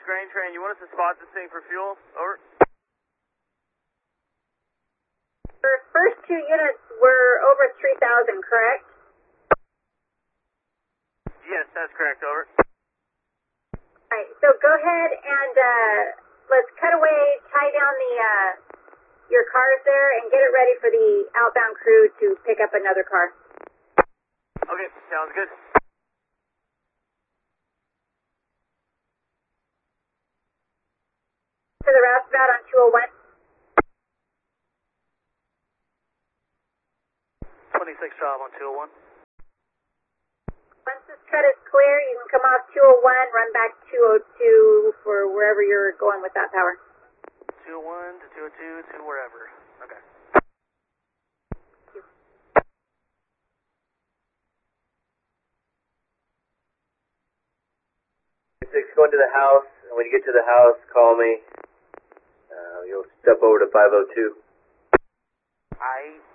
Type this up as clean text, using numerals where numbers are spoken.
grain train. You want us to spot this thing for fuel? Over. Your first 2 units were over 3,000, correct? Yes, that's correct. Over. Alright, so go ahead and let's cut away, tie down the your cars there, and get it ready for the outbound crew to pick up another car. Okay, sounds good. To the roustabout on 201. 26 job on 201. Once this cut is clear, you can come off 201, run back 202 for wherever you're going with that power. 201 to 202 to wherever. Okay. Go into the house, and when you get to the house, call me. You'll step over to 502. I